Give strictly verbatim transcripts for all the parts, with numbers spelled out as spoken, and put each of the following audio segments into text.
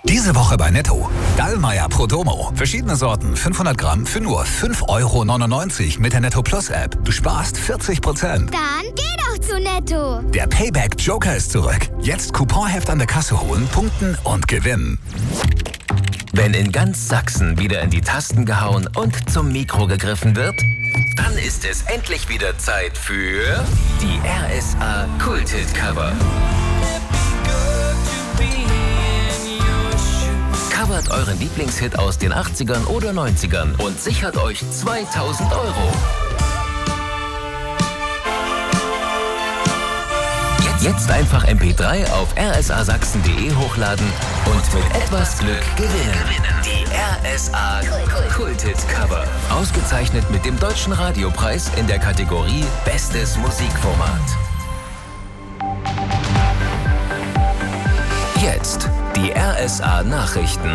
Diese Woche bei Netto. Dallmayr Prodomo. Verschiedene Sorten, fünfhundert Gramm für nur fünf Euro neunundneunzig mit der Netto Plus App. Du sparst vierzig Prozent. Dann geh doch zu Netto. Der Payback Joker ist zurück. Jetzt Couponheft an der Kasse holen, punkten und gewinnen. Wenn in ganz Sachsen wieder in die Tasten gehauen und zum Mikro gegriffen wird, dann ist es endlich wieder Zeit für die R S A Kult-Hit-Cover. Covert euren Lieblingshit aus den achtzigern oder neunzigern und sichert euch zweitausend Euro. Jetzt einfach M P drei auf r s a sachsen punkt d e hochladen und mit etwas Glück gewinnen. Die R S A Kult-Hit-Cover. Ausgezeichnet mit dem Deutschen Radiopreis in der Kategorie Bestes Musikformat. Jetzt die R S A Nachrichten.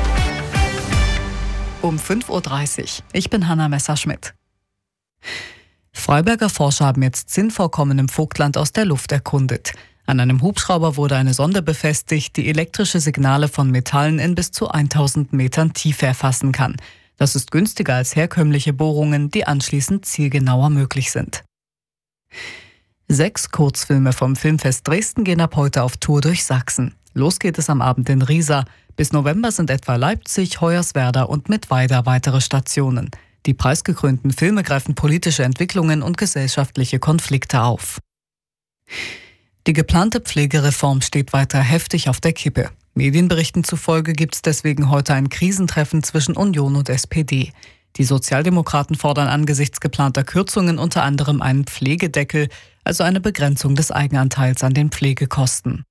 Um fünf Uhr dreißig. Ich bin Hanna Messerschmidt. Freiberger Forscher haben jetzt Zinnvorkommen im Vogtland aus der Luft erkundet. An einem Hubschrauber wurde eine Sonde befestigt, die elektrische Signale von Metallen in bis zu tausend Metern Tiefe erfassen kann. Das ist günstiger als herkömmliche Bohrungen, die anschließend zielgenauer möglich sind. Sechs Kurzfilme vom Filmfest Dresden gehen ab heute auf Tour durch Sachsen. Los geht es am Abend in Riesa. Bis November sind etwa Leipzig, Hoyerswerda und Mittweida weitere Stationen. Die preisgekrönten Filme greifen politische Entwicklungen und gesellschaftliche Konflikte auf. Die geplante Pflegereform steht weiter heftig auf der Kippe. Medienberichten zufolge gibt es deswegen heute ein Krisentreffen zwischen Union und S P D. Die Sozialdemokraten fordern angesichts geplanter Kürzungen unter anderem einen Pflegedeckel, also eine Begrenzung des Eigenanteils an den Pflegekosten.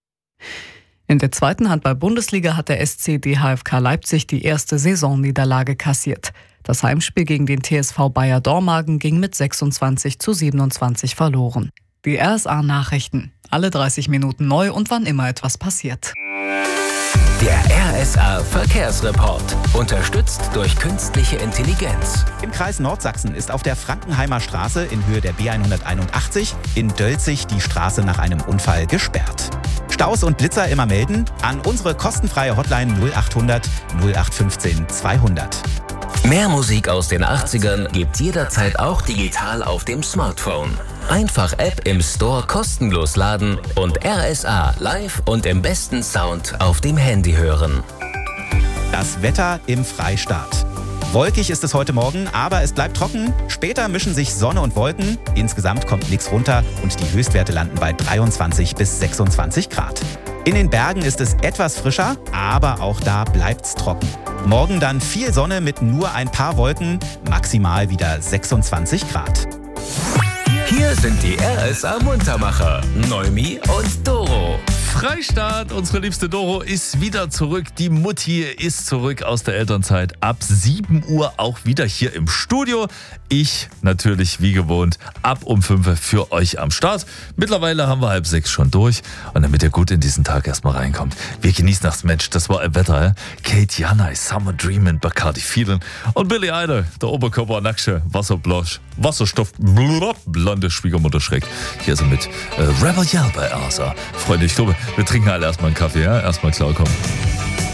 In der zweiten Handball-Bundesliga hat der S C D H F K Leipzig die erste Saisonniederlage kassiert. Das Heimspiel gegen den T S V Bayer Dormagen ging mit sechsundzwanzig zu siebenundzwanzig verloren. Die R S A-Nachrichten. Alle dreißig Minuten neu und wann immer etwas passiert. Der R S A Verkehrsreport. Unterstützt durch künstliche Intelligenz. Im Kreis Nordsachsen ist auf der Frankenheimer Straße in Höhe der B hunderteinundachtzig in Dölzig die Straße nach einem Unfall gesperrt. Staus und Blitzer immer melden an unsere kostenfreie Hotline null achthundert null acht fünfzehn zweihundert. Mehr Musik aus den achtzigern gibt's jederzeit auch digital auf dem Smartphone. Einfach App im Store kostenlos laden und R S A live und im besten Sound auf dem Handy hören. Das Wetter im Freistaat. Wolkig ist es heute Morgen, aber es bleibt trocken. Später mischen sich Sonne und Wolken. Insgesamt kommt nichts runter und die Höchstwerte landen bei dreiundzwanzig bis sechsundzwanzig Grad. In den Bergen ist es etwas frischer, aber auch da bleibt's trocken. Morgen dann viel Sonne mit nur ein paar Wolken, maximal wieder sechsundzwanzig Grad. Hier sind die R S A Muntermacher, Neumi und Doro. Freistaat, unsere liebste Doro ist wieder zurück. Die Mutti ist zurück aus der Elternzeit. Ab sieben Uhr auch wieder hier im Studio. Ich natürlich wie gewohnt ab um fünf für euch am Start. Mittlerweile haben wir halb sechs schon durch. Und damit ihr gut in diesen Tag erstmal reinkommt, wir genießen das Mensch. Das war ein Wetter. Äh? Kate Janai, Summer Dreamin', Bacardi Feeling und Billy Idol, der Oberkörper nacksche, Wasserblosch, Wasserstoff, blonde Schwiegermutter Schreck. Hier sind mit äh, Rebel Yell bei R S A. Freunde, ich glaube, wir trinken alle erstmal einen Kaffee, ja? Erstmal klarkommen.